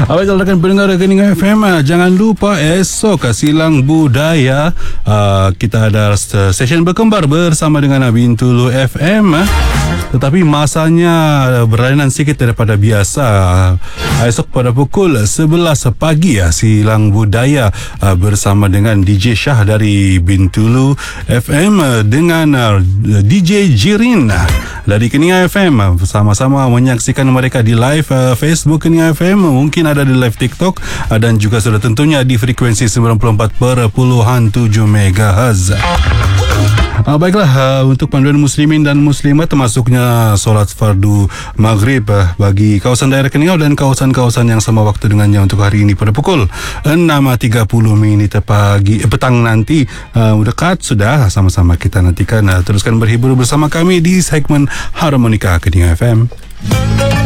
Baiklah rakan pendengar Kening FM, jangan lupa esok Silang Budaya kita ada session berkembar bersama dengan Bintulu FM. Tetapi masanya berlainan sikit daripada biasa. Esok pada pukul 11 pagi Silang Budaya bersama dengan DJ Shah dari Bintulu FM dengan DJ Jirin dari Kening FM. Sama-sama menyaksikan mereka di live Facebook Kening FM, mungkin ada di live TikTok dan juga sudah tentunya di frekuensi 94.7 MHz. Baiklah, untuk panduan muslimin dan muslimat termasuknya solat fardu maghrib bagi kawasan daerah Keningau dan kawasan-kawasan yang sama waktu dengannya untuk hari ini pada pukul 6.30 petang nanti. Dekat sudah, sama-sama kita nantikan. Teruskan berhibur bersama kami di segmen Harmonika Kening FM.